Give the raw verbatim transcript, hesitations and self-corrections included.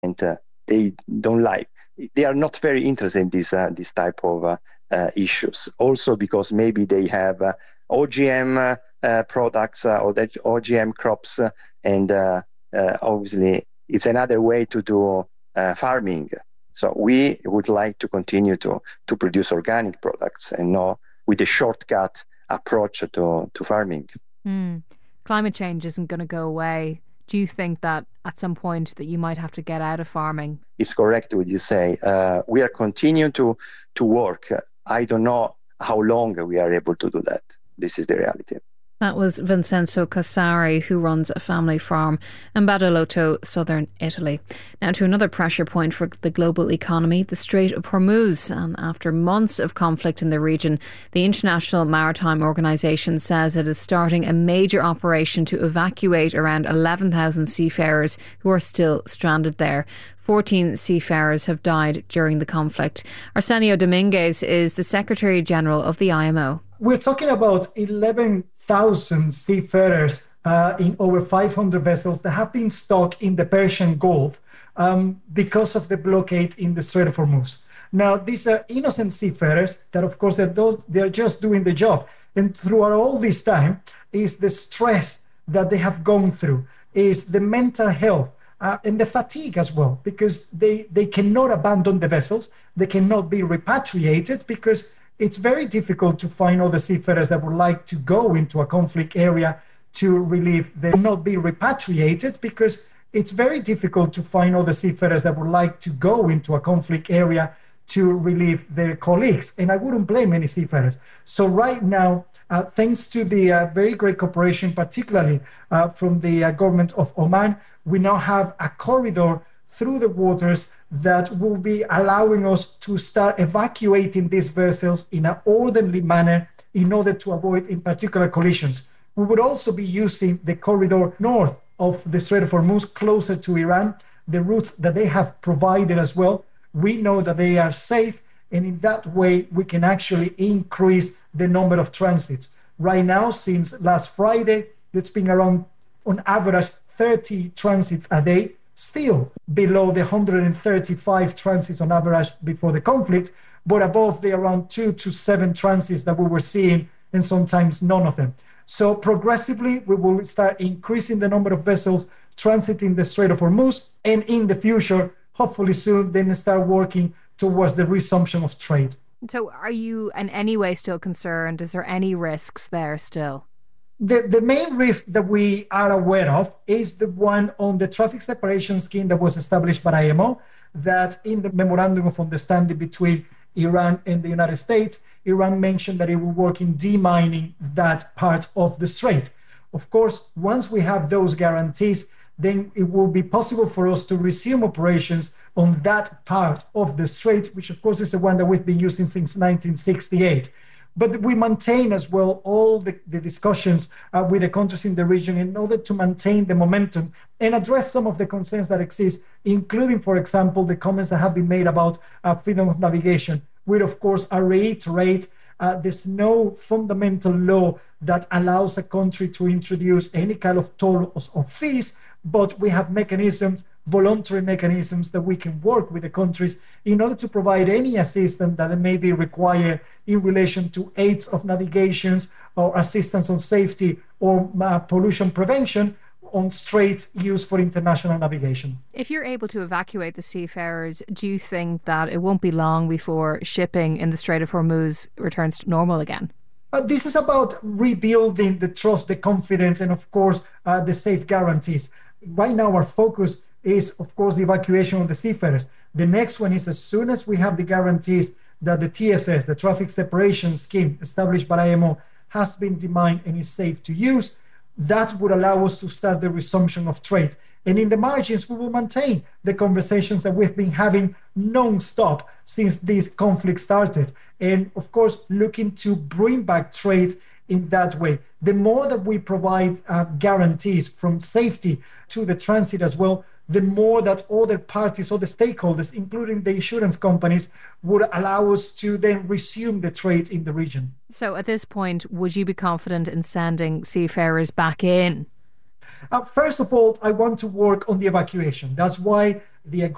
and uh, they don't like. They are not very interested in this uh, this type of uh, uh, issues. Also because maybe they have uh, O G M uh, uh, products uh, or the O G M crops, uh, and uh, uh, obviously it's another way to do uh, farming. So we would like to continue to to produce organic products and not with a shortcut approach to to farming. Mm. Climate change isn't going to go away. Do you think that at some point that you might have to get out of farming? It's correct what you say. Uh, we are continuing to, to work. I don't know how long we are able to do that. This is the reality. That was Vincenzo Casari, who runs a family farm in Badolotto, southern Italy. Now to another pressure point for the global economy, the Strait of Hormuz. And after months of conflict in the region, the International Maritime Organization says it is starting a major operation to evacuate around eleven thousand seafarers who are still stranded there. fourteen seafarers have died during the conflict. Arsenio Dominguez is the Secretary General of the I M O. We're talking about eleven thousand seafarers uh, in over five hundred vessels that have been stuck in the Persian Gulf um, because of the blockade in the Strait of Hormuz. Now, these are innocent seafarers that, of course, they're, they're just doing the job. And throughout all this time is the stress that they have gone through, is the mental health, uh, and the fatigue as well, because they, they cannot abandon the vessels. They cannot be repatriated because it's very difficult to find all the seafarers that would like to go into a conflict area to relieve. They will not be repatriated because it's very difficult to find all the seafarers that would like to go into a conflict area to relieve their colleagues. And I wouldn't blame any seafarers. So right now, uh, thanks to the uh, very great cooperation, particularly uh, from the uh, government of Oman, we now have a corridor through the waters that will be allowing us to start evacuating these vessels in an orderly manner in order to avoid, in particular, collisions. We would also be using the corridor north of the Strait of Hormuz, closer to Iran, the routes that they have provided as well. We know that they are safe, and in that way, we can actually increase the number of transits. Right now, since last Friday, it's been around, on average, thirty transits a day, still below the one hundred thirty-five transits on average before the conflict, but above the around two to seven transits that we were seeing, and sometimes none of them. So progressively, we will start increasing the number of vessels transiting the Strait of Hormuz, and in the future, hopefully soon, then start working towards the resumption of trade. So are you in any way still concerned? Is there any risks there still? The, the main risk that we are aware of is the one on the traffic separation scheme that was established by I M O, that in the memorandum of understanding between Iran and the United States, Iran mentioned that it will work in demining that part of the strait. Of course, once we have those guarantees, then it will be possible for us to resume operations on that part of the strait, which of course is the one that we've been using since nineteen sixty-eight. But we maintain as well all the, the discussions uh, with the countries in the region in order to maintain the momentum and address some of the concerns that exist, including, for example, the comments that have been made about uh, freedom of navigation. We, of course, I reiterate uh, there's no fundamental law that allows a country to introduce any kind of toll or fees, but we have mechanisms, voluntary mechanisms, that we can work with the countries in order to provide any assistance that may be required in relation to aids of navigations or assistance on safety or uh, pollution prevention on straits used for international navigation. If you're able to evacuate the seafarers, do you think that it won't be long before shipping in the Strait of Hormuz returns to normal again? Uh, this is about rebuilding the trust, the confidence, and of course, uh, the safe guarantees. Right now, our focus is, of course, the evacuation of the seafarers. The next one is, as soon as we have the guarantees that the T S S, the traffic separation scheme established by I M O, has been demined and is safe to use, that would allow us to start the resumption of trade. And in the margins, we will maintain the conversations that we've been having non-stop since this conflict started. And of course, looking to bring back trade in that way. The more that we provide uh, guarantees from safety to the transit as well, the more that other parties, other stakeholders, including the insurance companies, would allow us to then resume the trade in the region. So at this point, would you be confident in sending seafarers back in? Uh, first of all, I want to work on the evacuation. That's why the